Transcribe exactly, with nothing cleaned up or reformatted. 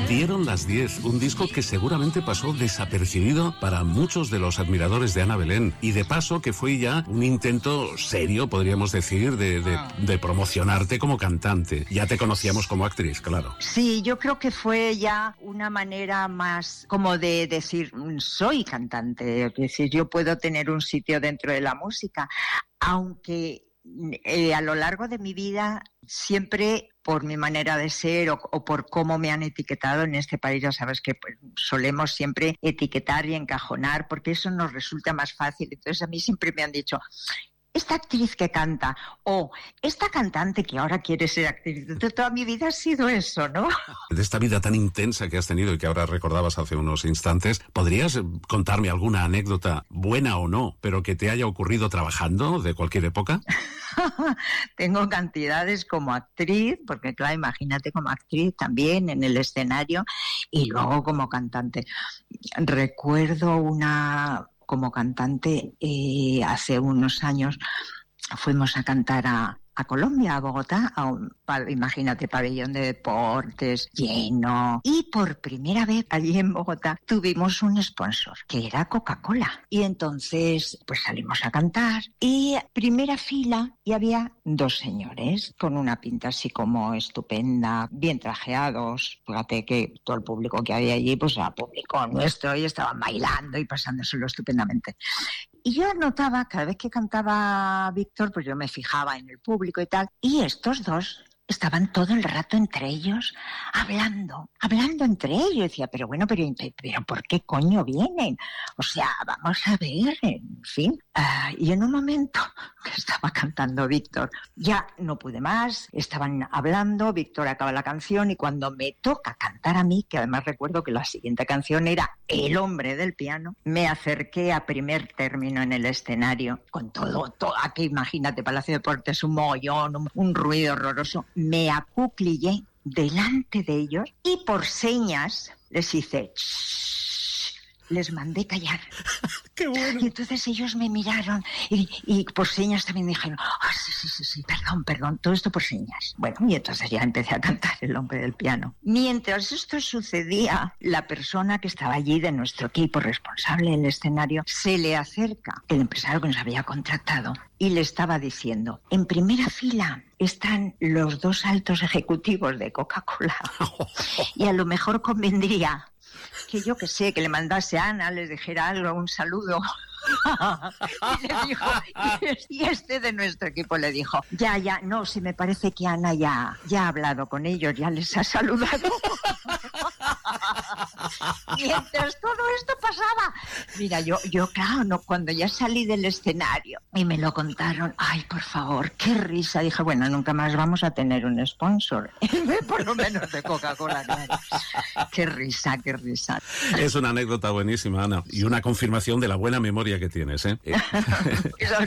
Dieron las diez, un disco que seguramente pasó desapercibido para muchos de los admiradores de Ana Belén, y de paso que fue ya un intento serio, podríamos decir, de, de, de promocionarte como cantante. Ya te conocíamos como actriz, claro. Sí, yo creo que fue ya una manera más como de decir, soy cantante, es decir, yo puedo tener un sitio dentro de la música, aunque eh, a lo largo de mi vida siempre, por mi manera de ser o, o por cómo me han etiquetado en este país, ya sabes que pues, solemos siempre etiquetar y encajonar porque eso nos resulta más fácil. Entonces a mí siempre me han dicho, esta actriz que canta, o esta cantante que ahora quiere ser actriz. De toda mi vida ha sido eso, ¿no? De esta vida tan intensa que has tenido y que ahora recordabas hace unos instantes, ¿podrías contarme alguna anécdota, buena o no, pero que te haya ocurrido trabajando de cualquier época? Tengo cantidades como actriz, porque claro, imagínate como actriz también en el escenario, y luego como cantante. Recuerdo una... Como cantante, eh, hace unos años fuimos a cantar a, a Colombia, a Bogotá, a un, imagínate, pabellón de deportes lleno. Y por primera vez allí en Bogotá tuvimos un sponsor, que era Coca-Cola. Y entonces pues salimos a cantar y primera fila y había dos señores con una pinta así como estupenda, bien trajeados. Fíjate que todo el público que había allí pues era público nuestro y estaban bailando y pasándoselo estupendamente. Y yo notaba, cada vez que cantaba Víctor, pues yo me fijaba en el público y tal, y estos dos estaban todo el rato entre ellos hablando, hablando entre ellos. Decía, pero bueno, pero, pero ¿por qué coño vienen? O sea, vamos a ver, en fin. Uh, y en un momento que estaba cantando Víctor, ya no pude más, estaban hablando, Víctor acaba la canción y cuando me toca cantar a mí, que además recuerdo que la siguiente canción era El hombre del piano, me acerqué a primer término en el escenario, con todo, todo aquí, imagínate, Palacio de Deportes, un mogollón, un, un ruido horroroso. Me acuclillé delante de ellos y por señas les hice shh, les mandé callar. ¡Qué bueno! Y entonces ellos me miraron y, y por señas también dijeron, ah, sí, sí, sí, sí, perdón, perdón, todo esto por señas. Bueno, y entonces ya empecé a cantar El hombre del piano. Mientras esto sucedía, la persona que estaba allí de nuestro equipo, responsable del escenario, se le acerca el empresario que nos había contratado y le estaba diciendo, en primera fila están los dos altos ejecutivos de Coca-Cola y a lo mejor convendría que yo que sé, que le mandase a Ana, les dijera algo, un saludo. Y le dijo, y este de nuestro equipo le dijo, ya, ya, no, si me parece que Ana ya, ya ha hablado con ellos, ya les ha saludado. Mientras todo esto pasaba, mira, yo, yo claro, no, cuando ya salí del escenario y me lo contaron, ay, por favor, qué risa. Dije, bueno, nunca más vamos a tener un sponsor, por lo menos de Coca-Cola, claro. Qué risa, qué risa. Es una anécdota buenísima, Ana, y una confirmación de la buena memoria que tienes, ¿eh?